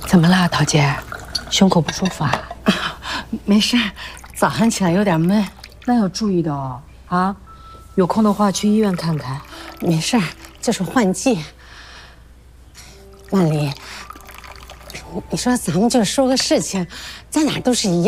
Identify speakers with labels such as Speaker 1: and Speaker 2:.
Speaker 1: 怎么了，桃姐？胸口不舒服啊？
Speaker 2: 没事，早上起来有点闷，
Speaker 1: 那要注意的哦。啊，有空的话去医院看看。
Speaker 2: 没事，就是换季。万里，你说咱们就说个事情，在哪都是一样。